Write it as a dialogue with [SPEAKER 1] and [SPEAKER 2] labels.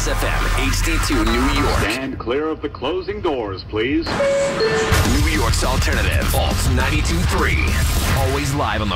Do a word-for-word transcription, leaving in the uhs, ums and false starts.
[SPEAKER 1] Kiss F M, H D two, New York.
[SPEAKER 2] Stand clear of the closing doors, please.
[SPEAKER 1] New York's alternative, Alt ninety-two point three. Always live on the